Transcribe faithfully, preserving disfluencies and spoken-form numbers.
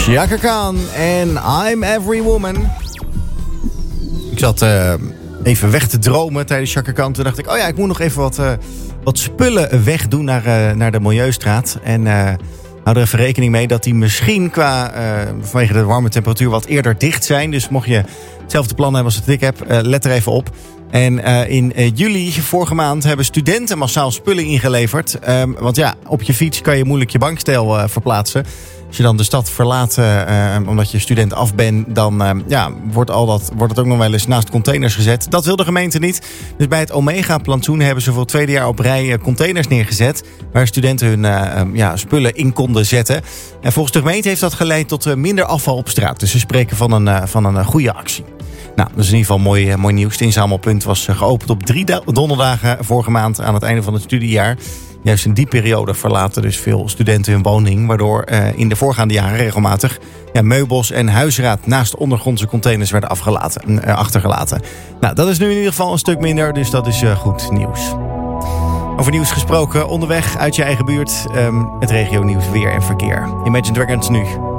Chaka Khan en I'm Every Woman. Ik zat uh, even weg te dromen tijdens Chaka Khan. Toen dacht ik, oh ja, ik moet nog even wat, uh, wat spullen wegdoen naar, uh, naar de Milieustraat. En uh, hou er even rekening mee dat die misschien qua, uh, vanwege de warme temperatuur wat eerder dicht zijn. Dus mocht je hetzelfde plan hebben als het ik heb, uh, let er even op. En uh, in uh, juli, vorige maand, hebben studenten massaal spullen ingeleverd. Um, want ja, op je fiets kan je moeilijk je bankstel uh, verplaatsen. Als je dan de stad verlaat, uh, omdat je student af bent, dan uh, ja, wordt, al dat, wordt het ook nog wel eens naast containers gezet. Dat wil de gemeente niet. Dus bij het Omega-plantsoen hebben ze voor het tweede jaar op rij containers neergezet, waar studenten hun uh, ja, spullen in konden zetten. En volgens de gemeente heeft dat geleid tot uh, minder afval op straat. Dus ze spreken van een, uh, van een uh, goede actie. Nou, dat is in ieder geval mooi, uh, mooi nieuws. Het inzamelpunt was uh, geopend op drie da- donderdagen vorige maand aan het einde van het studiejaar. Juist in die periode verlaten dus veel studenten hun woning, waardoor uh, in de voorgaande jaren regelmatig ja, meubels en huisraad naast ondergrondse containers werden afgelaten, uh, achtergelaten. Nou, dat is nu in ieder geval een stuk minder, dus dat is uh, goed nieuws. Over nieuws gesproken, onderweg uit je eigen buurt, um, het regio nieuws, weer en verkeer. Imagine Dragons nu.